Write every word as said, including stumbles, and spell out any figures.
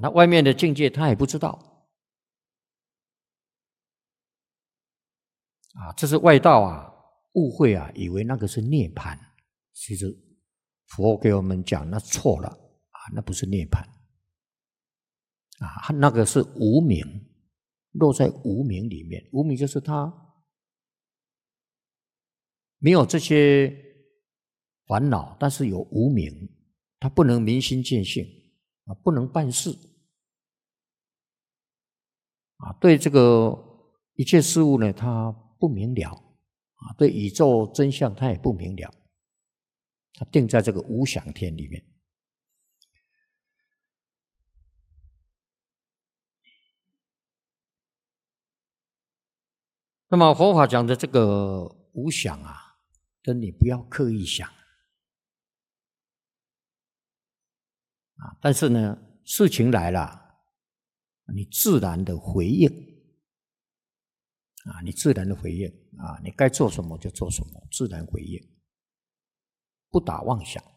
那外面的境界他也不知道啊，这是外道啊误会啊，以为那个是涅槃，其实佛给我们讲那错了啊，那不是涅槃啊，那个是无明，落在无明里面。无明就是他没有这些烦恼，但是有无明，他不能明心见性啊，不能办事啊，对这个一切事物呢，他不明了啊，对宇宙真相他也不明了，他定在这个无想天里面。那么佛法讲的这个无想啊，跟你不要刻意想啊，但是呢，事情来了，你自然的回应啊，你自然的回应啊，你该做什么就做什么，自然回应，不打妄想。